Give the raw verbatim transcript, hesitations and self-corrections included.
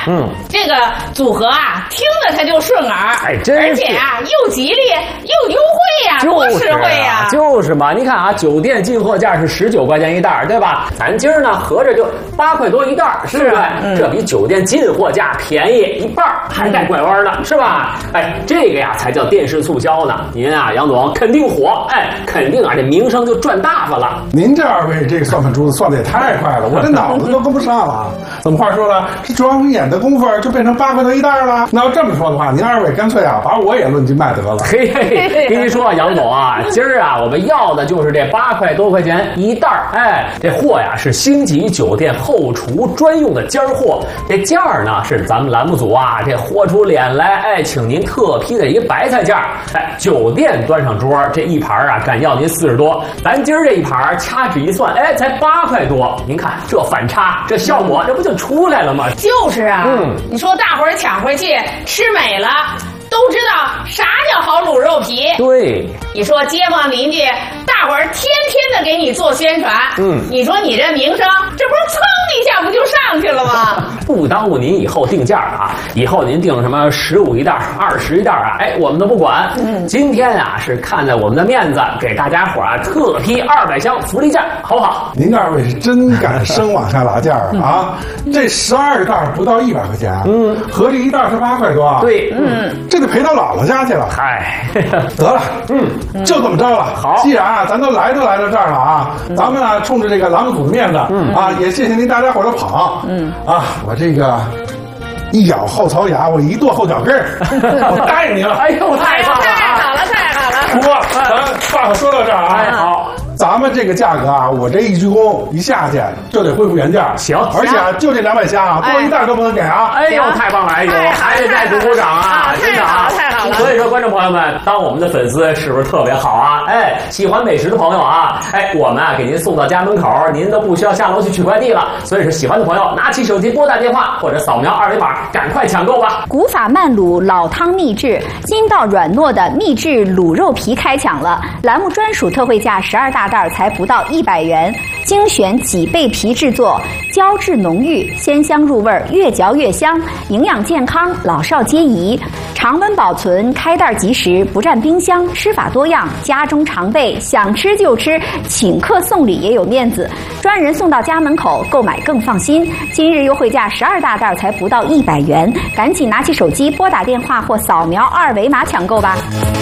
嗯， 这个组合啊，听着它就顺耳， 哎，真是， 而且啊，又吉利又优惠呀、啊，多实惠呀、啊！ 就是嘛，你看啊，酒店进货价是十九块钱一袋，对吧？咱今儿呢，合着就八块多一袋，是不是？嗯、这比酒店进货价便宜一半，还带拐弯呢，是吧？哎，这个呀才叫电视促销呢。您啊，杨总肯定火，哎，肯定啊，这名声就赚大发了。 您这二位这个算盘珠子算的也太快了，我这脑子都跟不上了。怎么话说呢？这转眼眼的功夫就变成八块多一袋了。那要这么说的话，您二位干脆啊，把我也论斤卖得了。 嘿嘿，跟您说啊，杨总啊，今儿啊，我们要的就是这八块多块钱一袋儿。哎，这货呀是星级酒店后厨专用的尖儿货，这价儿呢是咱们栏目组啊这豁出脸来，哎，请您特批的一个白菜价。哎，酒店端上桌这一盘啊，敢要您四十多，咱今儿这一盘掐指一算，哎，才八块多。您看这反差，这效果，这不就出来了吗？ 就是啊， 嗯， 你说大伙儿抢回去吃美了。都知道啥叫好卤肉皮。 对， 你说街坊邻居大伙儿天天的给你做宣传， 嗯， 你说你这名声这不是蹭一下不就上去了吗？ 不耽误您以后定价啊，以后您定什么十五一袋、二十一袋啊，哎，我们都不管。嗯，今天啊是看在我们的面子，给大家伙啊特批二百箱福利价，好不好？ 您二位是真敢生往下拉价啊！啊，这十二袋不到一百块钱，嗯，合着一袋是八块多。 对， 嗯， 这得赔到姥姥家去了。 嗨， 得了，嗯，就这么着了。 好， 既然啊，咱都来都来到这儿了啊，咱们呢冲着这个栏目组的面子，嗯啊，也谢谢您大家伙儿的捧，嗯啊，我这个一咬后槽牙，我一跺后脚跟儿，我答应您了。 哎呦，太好了， 太好了，太好了！ 不过咱话可说到这儿啊， 哎好。 咱们这个价格啊，我这一鞠躬一下去就得恢复原价。 行， 而且啊，就这两百箱啊，多一袋都不能给啊！ 哎呦，太棒了！哎呦，还得再鼓鼓掌啊！真的啊， 太好了！ 所以说，观众朋友们，当我们的粉丝是不是特别好啊？哎，喜欢美食的朋友啊，哎，我们啊给您送到家门口，您都不需要下楼去取快递了。所以说，喜欢的朋友拿起手机拨打电话或者扫描二维码，赶快抢购吧！ 古法慢卤老汤秘制，筋道软糯的秘制卤肉皮开抢了，栏目专属特惠价十二大袋才不到一百元，精选几倍皮制作，胶质浓郁，鲜香入味，越嚼越香，营养健康，老少皆宜，常温保存，开袋即食，不占冰箱，吃法多样，家中常备，想吃就吃，请客送礼也有面子，专人送到家门口，购买更放心。今日优惠价十二大袋才不到一百元，赶紧拿起手机拨打电话或扫描二维码抢购吧。